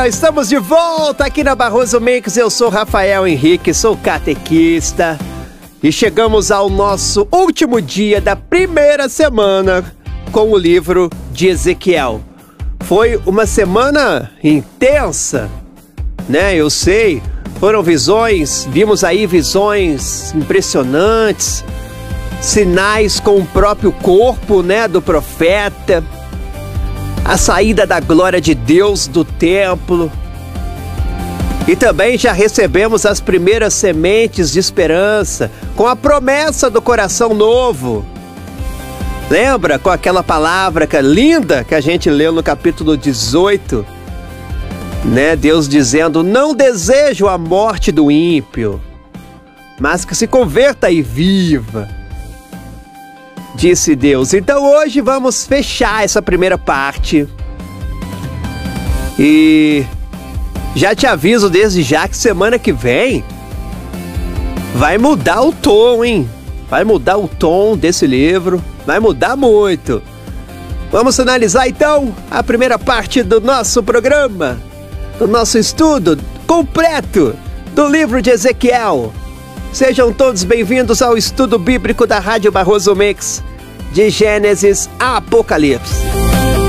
dia! Estamos de volta aqui na Barroso Mix. Eu sou Rafael Henrique, sou catequista. E chegamos ao nosso último dia da primeira semana com o livro de Ezequiel. Foi uma semana intensa, né? Eu sei, foram visões, vimos aí visões impressionantes, sinais com o próprio corpo, né, do profeta, a saída da glória de Deus do templo. E também já recebemos as primeiras sementes de esperança, com a promessa do coração novo. Lembra com aquela palavra linda que a gente leu no capítulo 18? Né? Deus dizendo, não desejo a morte do ímpio, mas que se converta e viva. Disse Deus. Então hoje vamos fechar essa primeira parte. E já te aviso desde já que semana que vem vai mudar o tom, hein? Vai mudar o tom desse livro, vai mudar muito. Vamos analisar então a primeira parte do nosso programa, do nosso estudo completo do livro de Ezequiel. Sejam todos bem-vindos ao estudo bíblico da Rádio Barroso Mix, de Gênesis a Apocalipse.